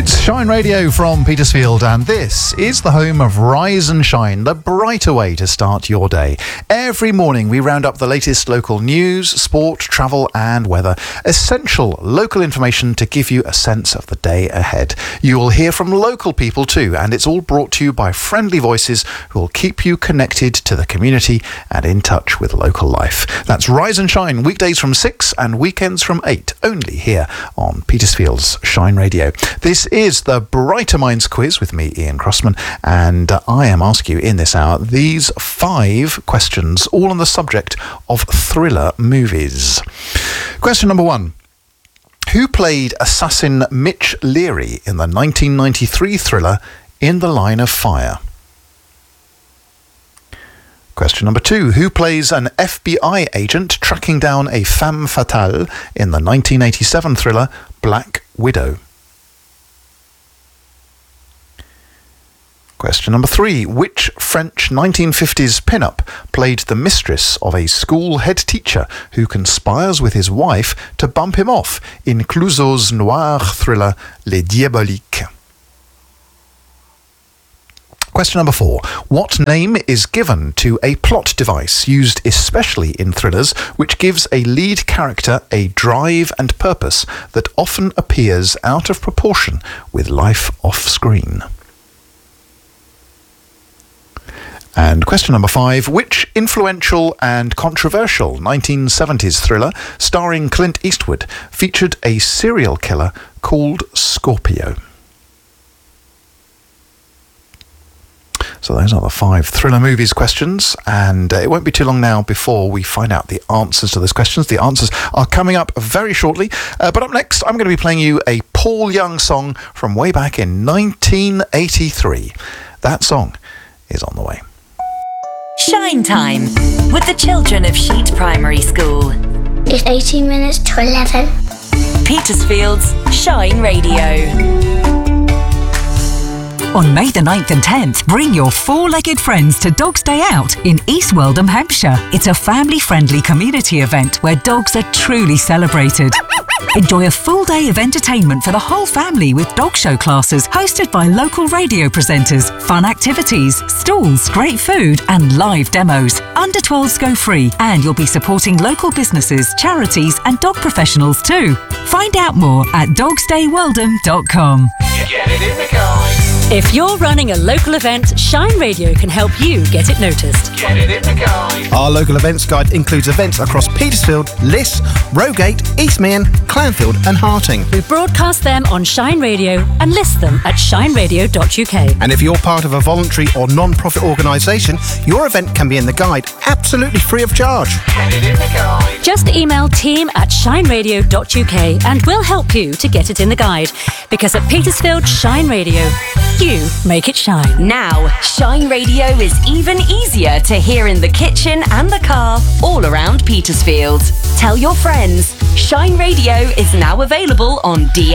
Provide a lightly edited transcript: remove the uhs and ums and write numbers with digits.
It's Shine Radio from Petersfield, and this is the home of Rise and Shine, the brighter way to start your day. Every morning we round up the latest local news, sport, travel and weather. Essential local information to give you a sense of the day ahead. You will hear from local people too, and it's all brought to you by friendly voices who will keep you connected to the community and in touch with local life. That's Rise and Shine, weekdays from 6 and weekends from 8, only here on Petersfield's Shine Radio. This is the Brighter Minds quiz with me, Ian Crossman, and I am asking you in this hour these 5 questions, all on the subject of thriller movies. Question number 1. Who played assassin Mitch Leary in the 1993 thriller In the Line of Fire? Question number 2. Who plays an FBI agent tracking down a femme fatale in the 1987 thriller Black Widow? Question number 3. Which French 1950s pin-up played the mistress of a school head teacher who conspires with his wife to bump him off in Clouzot's noir thriller Les Diaboliques? Question number 4. What name is given to a plot device used especially in thrillers which gives a lead character a drive and purpose that often appears out of proportion with life off-screen? And question number 5. Which influential and controversial 1970s thriller starring Clint Eastwood featured a serial killer called Scorpio? So those are the 5 thriller movies questions, and it won't be too long now before we find out the answers to those questions. The answers are coming up very shortly, but up next I'm going to be playing you a Paul Young song from way back in 1983. That song is on the way. Shine Time with the children of Sheet Primary School. It's 18 minutes to 11. Petersfield's Shine Radio. On May the 9th and 10th, bring your 4-legged friends to Dogs Day Out in East Weldham, Hampshire. It's a family-friendly community event where dogs are truly celebrated. Enjoy a full day of entertainment for the whole family with dog show classes hosted by local radio presenters, fun activities, stalls, great food and live demos. Under 12s go free, and you'll be supporting local businesses, charities and dog professionals too. Find out more at dogsdayweldham.com. Get it in the guide. If you're running a local event, Shine Radio can help you get it noticed. Get it in the guide. Our local events guide includes events across Petersfield, Liss, Rogate, Eastmeon, Clanfield and Harting. We broadcast them on Shine Radio and list them at shineradio.uk. And if you're part of a voluntary or non-profit organisation, your event can be in the guide absolutely free of charge. Get it in the guide. Just email team@shineradio.uk and we'll help you to get it in the guide. Because at Petersfield Shine Radio, you make it shine. Now, Shine Radio is even easier to hear in the kitchen and the car all around Petersfield. Tell your friends, Shine Radio is now available on